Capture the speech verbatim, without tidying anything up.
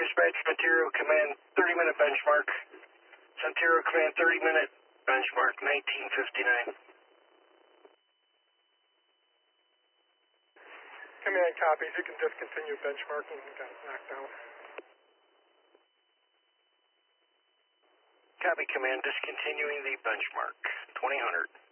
Dispatch, Ontario Command, thirty minute benchmark. Ontario Command, thirty minute benchmark, nineteen fifty-nine. Command copies. You can discontinue benchmarking. You got it knocked down. Copy, Command, discontinuing the benchmark, twenty hundred.